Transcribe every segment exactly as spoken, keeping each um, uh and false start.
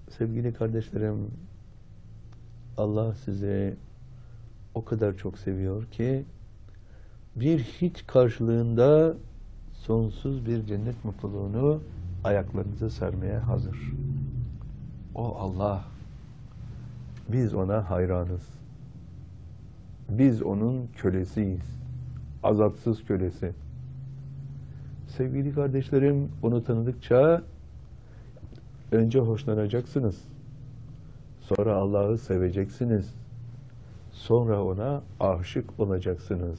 Sevgili kardeşlerim, Allah sizi o kadar çok seviyor ki bir hiç karşılığında sonsuz bir cennet mutluluğunu ayaklarınıza sermeye hazır. O Allah, biz ona hayranız. Biz onun kölesiyiz. Azatsız kölesi. Sevgili kardeşlerim, onu tanıdıkça önce hoşlanacaksınız. Sonra Allah'ı seveceksiniz. Sonra ona aşık olacaksınız.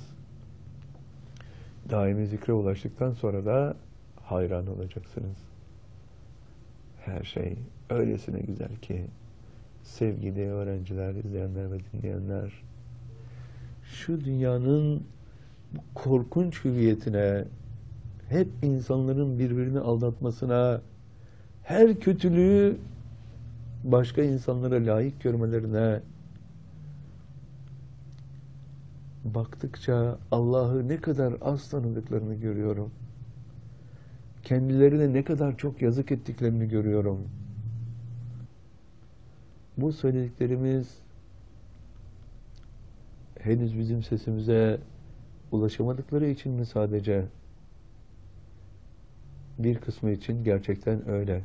Daimi zikre ulaştıktan sonra da hayran olacaksınız. Her şey öylesine güzel ki sevgili öğrenciler, izleyenler ve dinleyenler, şu dünyanın korkunç hüviyetine, hep insanların birbirini aldatmasına, her kötülüğü başka insanlara layık görmelerine baktıkça Allah'ı ne kadar az tanıdıklarını görüyorum. Kendilerine ne kadar çok yazık ettiklerini görüyorum. Bu söylediklerimiz henüz bizim sesimize ulaşamadıkları için mi sadece? Bir kısmı için gerçekten öyle.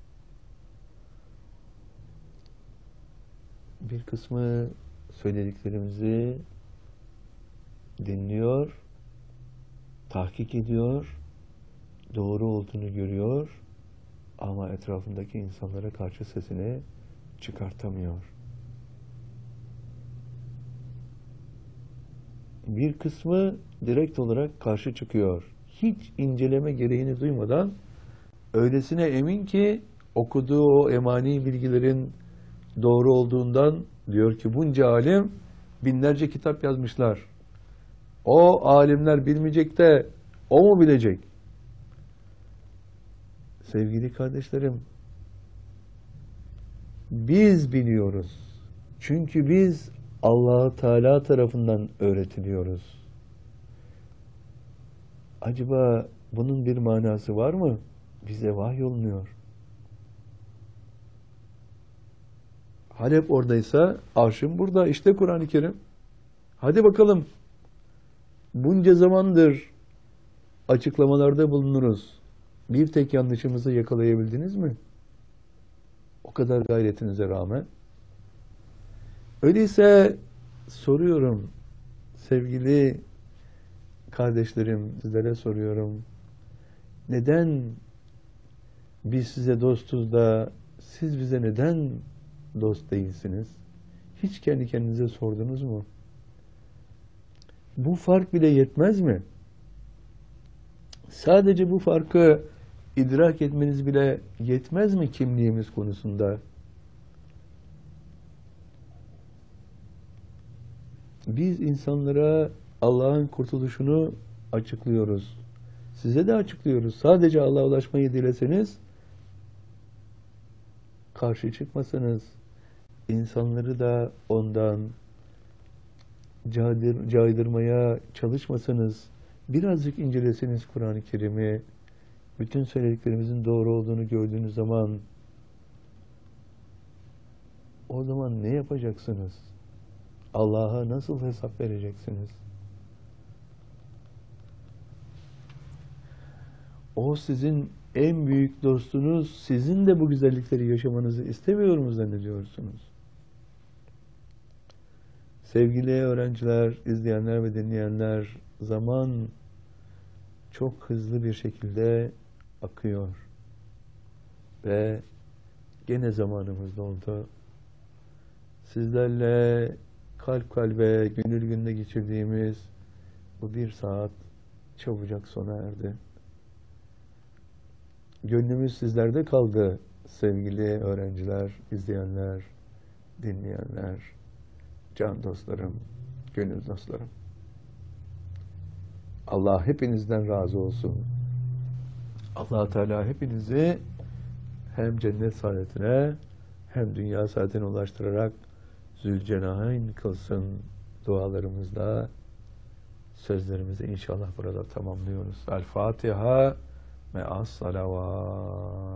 Bir kısmı söylediklerimizi dinliyor, tahkik ediyor, doğru olduğunu görüyor ama etrafındaki insanlara karşı sesini çıkartamıyor. Bir kısmı direkt olarak karşı çıkıyor. Hiç inceleme gereğini duymadan öylesine emin ki okuduğu o emani bilgilerin doğru olduğundan diyor ki bunca alim binlerce kitap yazmışlar. O alimler bilmeyecek de o mu bilecek? Sevgili kardeşlerim, biz biliyoruz. Çünkü biz Allah-u Teala tarafından öğretiliyoruz. Acaba bunun bir manası var mı? Bize vahyolunuyor. Halep oradaysa arşın burada. İşte Kur'an-ı Kerim. Hadi bakalım. Bunca zamandır açıklamalarda bulunuruz. Bir tek yanlışımızı yakalayabildiniz mi? O kadar gayretinize rağmen. Öyleyse soruyorum, sevgili kardeşlerim, sizlere soruyorum. Neden biz size dostuz da siz bize neden dost değilsiniz? Hiç kendi kendinize sordunuz mu? Bu fark bile yetmez mi? Sadece bu farkı idrak etmeniz bile yetmez mi kimliğimiz konusunda? Biz insanlara Allah'ın kurtuluşunu açıklıyoruz. Size de açıklıyoruz. Sadece Allah'a ulaşmayı dileseniz, karşı çıkmasanız, insanları da ondan caydır, caydırmaya çalışmasanız, birazcık inceleseniz Kur'an-ı Kerim'i, bütün söylediklerimizin doğru olduğunu gördüğünüz zaman, o zaman ne yapacaksınız? Allah'a nasıl hesap vereceksiniz? O sizin en büyük dostunuz, sizin de bu güzellikleri yaşamanızı istemiyor mu zannediyorsunuz? Sevgili öğrenciler, izleyenler ve dinleyenler, zaman çok hızlı bir şekilde akıyor. Ve gene zamanımız doldu. Sizlerle kalp kalbe, gönül gönüle geçirdiğimiz bu bir saat çabucak sona erdi. Gönlümüz sizlerde kaldı sevgili öğrenciler, izleyenler, dinleyenler, can dostlarım, gönül dostlarım. Allah hepinizden razı olsun. Allah Teala hepinizi hem cennet saadetine hem dünya saadetine ulaştırarak Zülcenayn kılsın dualarımızla sözlerimizi inşallah burada tamamlıyoruz. El Fatiha me'as salavat.